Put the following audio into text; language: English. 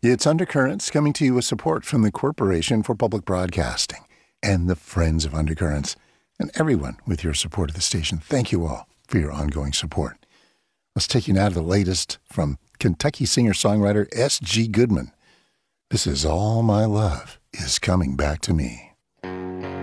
It's Undercurrents, coming to you with support from the Corporation for Public Broadcasting and the Friends of Undercurrents, and everyone with your support of the station. Thank you all for your ongoing support. Let's take you now to the latest from Kentucky singer-songwriter S.G. Goodman. This is All My Love Is Coming Back to Me.